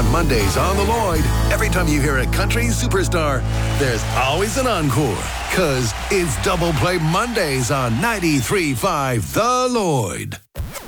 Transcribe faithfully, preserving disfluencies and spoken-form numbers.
On Mondays on The Lloyd, every time you hear a country superstar, there's always an encore. Because it's Double Play Mondays on ninety-three point five The Lloyd.